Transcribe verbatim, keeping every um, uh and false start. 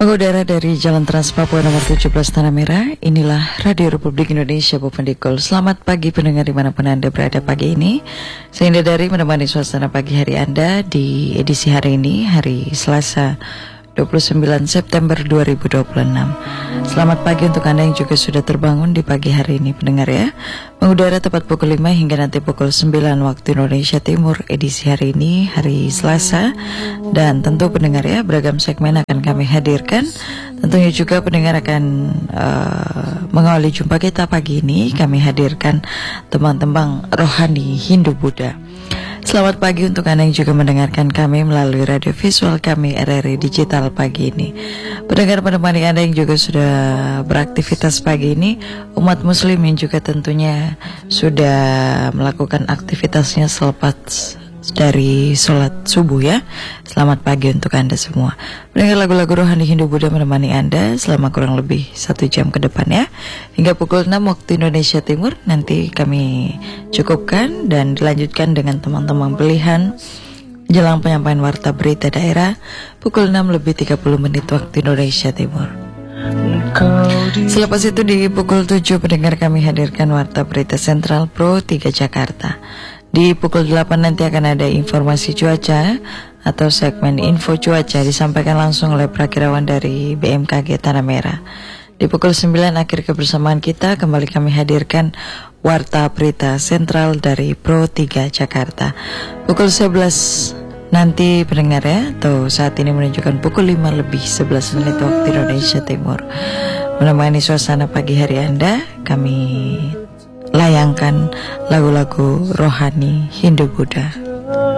Mengudara dari Jalan Trans Papua nomor tujuh belas Tanah Merah, inilah Radio Republik Indonesia Bupendikul. Selamat pagi pendengar dimanapun Anda berada pagi ini. Saya dari menemani suasana pagi hari Anda di edisi hari ini, hari Selasa dua puluh sembilan September dua ribu dua puluh enam. Selamat pagi untuk Anda yang juga sudah terbangun di pagi hari ini pendengar ya. Mengudara tepat pukul lima hingga nanti pukul sembilan waktu Indonesia Timur edisi hari ini, hari Selasa. Dan tentu pendengar ya, beragam segmen akan kami hadirkan. Tentunya juga pendengar akan uh, mengawali jumpa kita pagi ini. Kami hadirkan tembang-tembang rohani Hindu-Buddha. Selamat pagi untuk Anda yang juga mendengarkan kami melalui radio visual kami R R I Digital pagi ini. Pendengar penemani Anda yang juga sudah beraktivitas pagi ini, umat muslim yang juga tentunya sudah melakukan aktivitasnya selepas dari sholat subuh ya. Selamat pagi untuk Anda semua. Mendengar lagu-lagu rohani Hindu-Buddha menemani Anda selama kurang lebih satu jam ke depan ya. Hingga pukul enam waktu Indonesia Timur nanti kami cukupkan dan dilanjutkan dengan teman-teman pilihan jelang penyampaian warta berita daerah pukul enam lebih tiga puluh menit waktu Indonesia Timur. Selepas itu di pukul tujuh pendengar kami hadirkan warta berita sentral Pro tiga Jakarta. Di pukul delapan nanti akan ada informasi cuaca atau segmen info cuaca disampaikan langsung oleh prakirawan dari B M K G Tanah Merah. Di pukul sembilan akhir kebersamaan kita kembali kami hadirkan warta berita sentral dari Pro tiga Jakarta. Pukul sebelas nanti pendengar ya, atau saat ini menunjukkan pukul lima lebih sebelas menit waktu Indonesia Timur. Menemani suasana pagi hari Anda, kami layangkan lagu-lagu rohani Hindu-Buddha.